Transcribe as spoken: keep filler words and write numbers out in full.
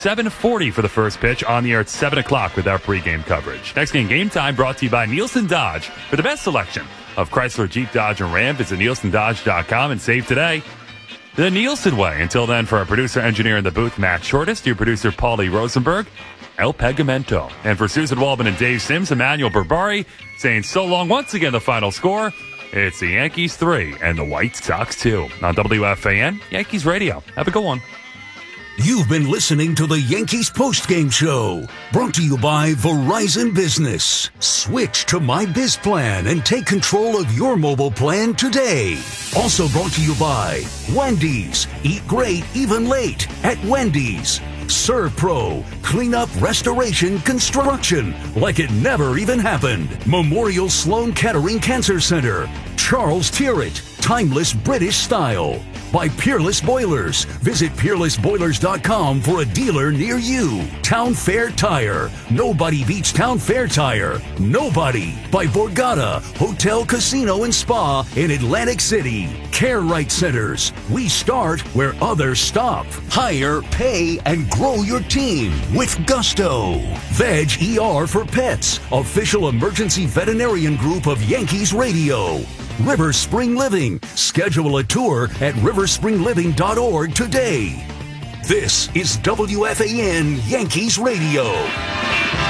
seven forty for the first pitch on the air at seven o'clock with our pregame coverage. Next game, Game Time, brought to you by Nielsen Dodge. For the best selection of Chrysler, Jeep, Dodge, and Ram, visit Nielsen Dodge dot com and save today the Nielsen way. Until then, for our producer, engineer in the booth, Matt Shortest, your producer, Paulie Rosenberg, El Pegamento. And for Susan Waldman and Dave Sims, Emmanuel Berbari, saying so long once again. The final score, it's the Yankees three and the White Sox two on W F A N, Yankees Radio. Have a good one. You've been listening to the Yankees postgame show, brought to you by Verizon Business. Switch to My Biz Plan and take control of your mobile plan today. Also brought to you by Wendy's. Eat great, even late at Wendy's. Serve Pro, cleanup, restoration, construction, like it never even happened. Memorial Sloan Kettering Cancer Center. Charles Tyrrett, timeless British style. By Peerless Boilers. Visit peerless boilers dot com for a dealer near you. Town Fair Tire. Nobody beats Town Fair Tire. Nobody. By Borgata, Hotel, Casino, and Spa in Atlantic City. Care Right Centers. We start where others stop. Hire, pay, and grow your team with Gusto. Veg E R for Pets. Official emergency veterinarian group of Yankees Radio. River Spring Living. Schedule a tour at river spring living dot org today. This is W F A N Yankees Radio.